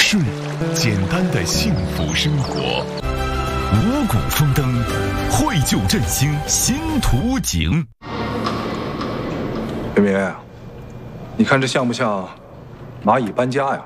睡，简单的幸福生活。五谷丰登，绘就振兴新图景。 明明，你看这像不像蚂蚁搬家呀？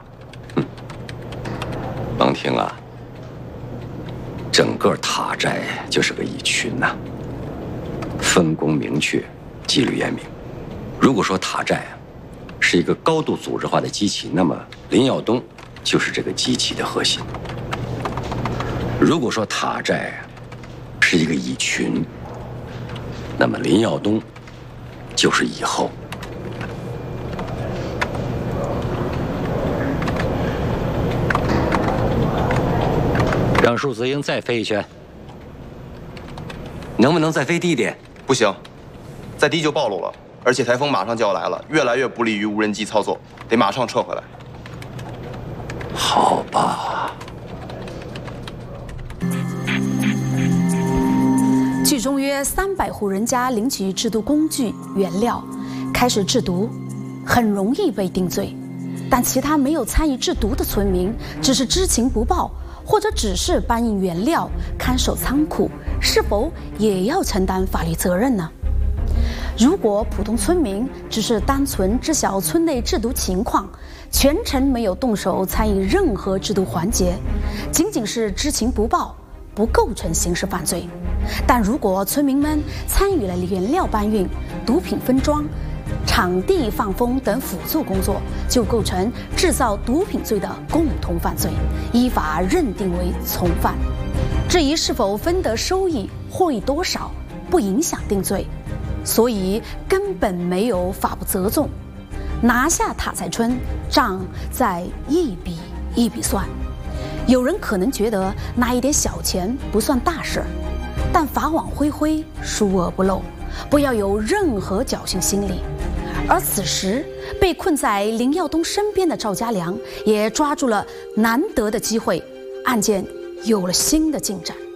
王婷啊，整个塔寨就是个蚁群呐，分工明确，纪律严明。如果说塔寨是一个高度组织化的机器，那么林耀东就是这个机器的核心。如果说塔寨是一个蚁群，那么林耀东就是蚁后。让数字鹰再飞一圈，能不能再飞低点？ 不行，再低就暴露了，而且台风马上就要来了，越来越不利于无人机操作，得马上撤回来。 好吧。 剧中约300户人家领取制毒工具原料，开始制毒，很容易被定罪。但其他没有参与制毒的村民，只是知情不报，或者只是搬运原料、看守仓库，是否也要承担法律责任呢？如果普通村民只是单纯知晓村内制毒情况，全程没有动手参与任何制毒环节，仅仅是知情不报，不构成刑事犯罪。但如果村民们参与了原料搬运、毒品分装、场地放风等辅助工作，就构成制造毒品罪的共同犯罪，依法认定为从犯。至于是否分得收益、获益多少，不影响定罪，所以根本没有法不责众。拿下塔寨村，账再一笔一笔算。有人可能觉得拿一点小钱不算大事儿，但法网恢恢，疏而不漏，不要有任何侥幸心理。而此时被困在林耀东身边的赵家良也抓住了难得的机会，案件有了新的进展。